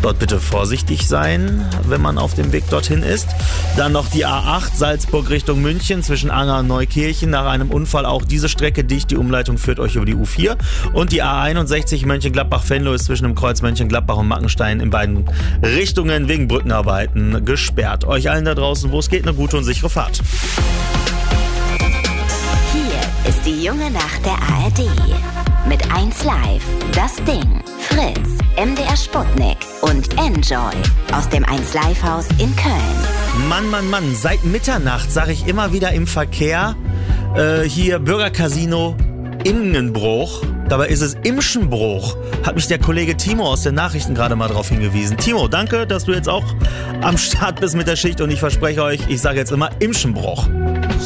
Dort bitte vorsichtig sein, wenn man auf dem Weg dorthin ist. Dann noch die A8 Salzburg Richtung München zwischen Anger und Neukirchen. Nach einem Unfall auch diese Strecke dicht. Die Umleitung führt euch über die U4. Und die A61 Mönchengladbach-Venlo ist zwischen dem Kreuz Mönchengladbach und Mackenstein in beiden Richtungen wegen Brückenarbeiten gesperrt. Euch allen da draußen, wo es geht, eine gute und sichere Fahrt. Hier ist die junge Nacht der ARD. Mit 1Live, Das Ding, Fritz, MDR Sputnik und Enjoy aus dem 1Live-Haus in Köln. Mann, seit Mitternacht sage ich immer wieder im Verkehr, hier Bürgercasino Ingenbruch. Dabei ist es Imschenbruch. Hat mich der Kollege Timo aus den Nachrichten gerade mal drauf hingewiesen. Timo, danke, dass du jetzt auch am Start bist mit der Schicht und ich verspreche euch, ich sage jetzt immer Imschenbruch.